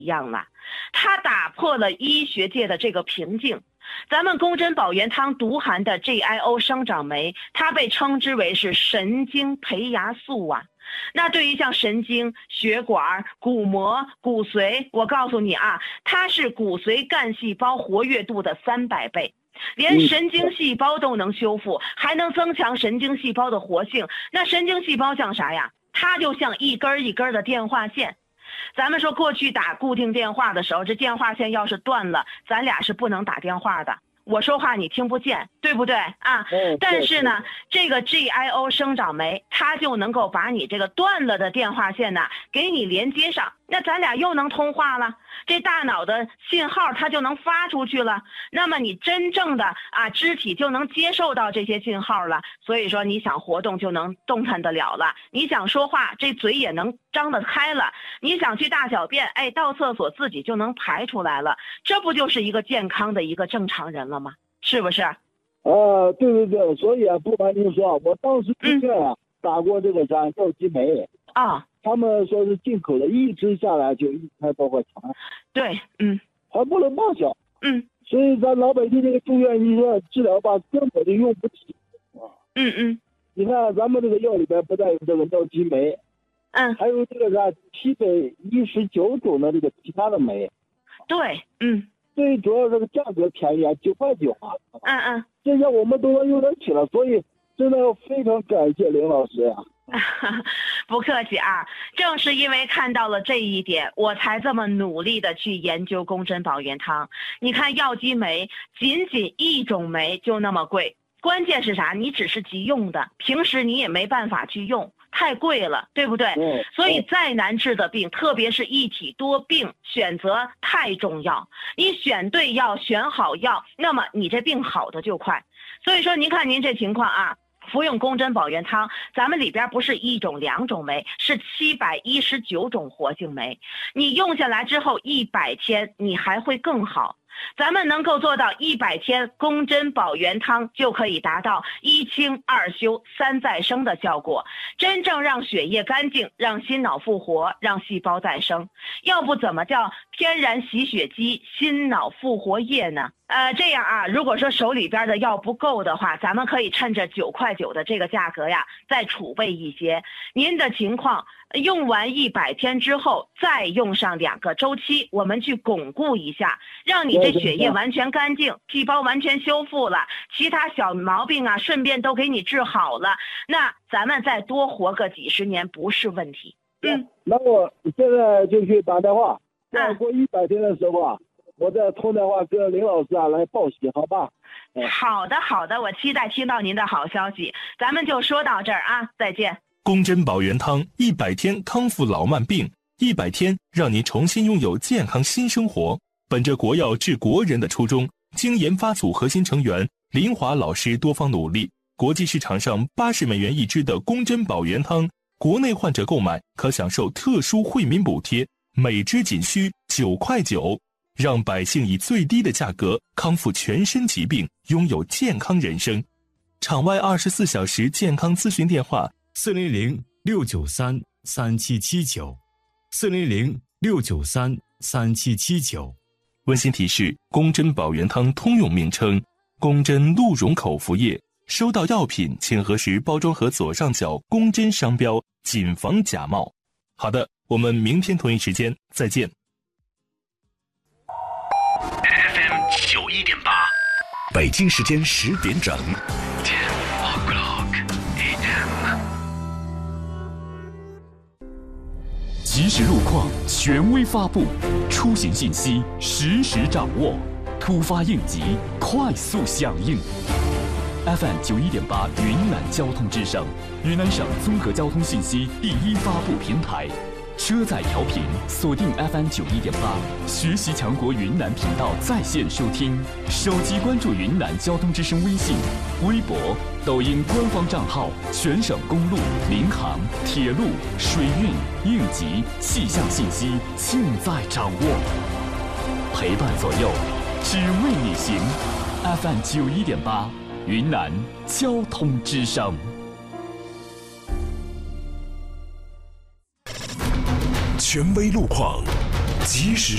一样了，它打破了医学界的这个瓶颈。咱们宫针保元汤独含的 GIO 生长酶，它被称之为是神经培芽素啊。那对于像神经、血管、骨膜、骨髓，我告诉你啊，它是骨髓干细胞活跃度的300倍。连神经细胞都能修复，还能增强神经细胞的活性。那神经细胞像啥呀？它就像一根一根的电话线。咱们说过去打固定电话的时候，这电话线要是断了，咱俩是不能打电话的。我说话你听不见，对不对啊？但是呢，这个 GIO 生长酶，它就能够把你这个断了的电话线呢，给你连接上，那咱俩又能通话了。这大脑的信号它就能发出去了，那么你真正的肢体就能接受到这些信号了。所以说你想活动就能动弹得了了，你想说话这嘴也能张得开了，你想去大小便，到厕所自己就能排出来了，这不就是一个健康的一个正常人了吗？是不是？ 对，所以不瞒您说，我当时住院打过这个药激酶他们说是进口的，一直下来就1开多块钱。 对， 还不能报销。所以咱老百姓这个住院医院治疗吧，根本就用不起。你看咱们这个药里边不但有这个药激酶，还有这个719种的这个其他的酶。 对， 最主要这个价格便宜，9块9啊。这下我们都能用得起了，所以真的非常感谢林老师呀。 不客气啊，正是因为看到了这一点，我才这么努力的去研究宫针保元汤。你看药激酶仅一种酶就那么贵，关键是啥？你只是急用的，平时你也没办法去用，太贵了，对不对？所以再难治的病，特别是一体多病，选择太重要。你选对药，选好药，那么你这病好的就快。所以说您看您这情况啊，服用宫针保元汤，咱们里边不是1种2种酶，是719种活性酶。你用下来之后100天，你还会更好。咱们能够做到100天，宫针保元汤就可以达到1清2修3再生的效果，真正让血液干净，让心脑复活，让细胞再生。要不怎么叫天然洗血机、心脑复活液呢？这样啊，如果说手里边的药不够的话，咱们可以趁着9块9的这个价格呀，再储备一些。您的情况用完100天之后，再用上2个周期，我们去巩固一下，让你这血液完全干净，细胞完全修复了，其他小毛病啊，顺便都给你治好了，那咱们再多活个几十年不是问题。 那我现在就去打电话，再过100天的时候我再通电话跟林老师来报喜，好吧？ 好的，我期待听到您的好消息。咱们就说到这儿啊，再见。 宫针保元汤100天康复老慢病，100天让您重新拥有健康新生活。本着国药治国人的初衷，经研发组核心成员林华老师多方努力，国际市场上80美元一支的宫针保元汤，国内患者购买可享受特殊惠民补贴，每支仅需9块9，让百姓以最低的价格康复全身疾病，拥有健康人生。场外24小时健康咨询电话：400-693-3779，400-693-3779。温馨提示：宫针保元汤通用名称：宫针鹿茸口服液。收到药品，请核实包装盒左上角宫针商标，谨防假冒。好的，我们明天同一时间再见。 FM 91.8，北京时间10点整。10 o'clock AM。即时路况，权威发布，出行信息实时掌握，突发应急快速响应。FM 91.8云南交通之声，云南省综合交通信息第一发布平台。车载调频锁定 FM 91.8，学习强国云南频道在线收听，手机关注云南交通之声微信、微博、抖音官方账号，全省公路、民航、铁路、水运、应急、气象信息尽在掌握，陪伴左右，只为你行。FM 91.8，云南交通之声。权威路况，及时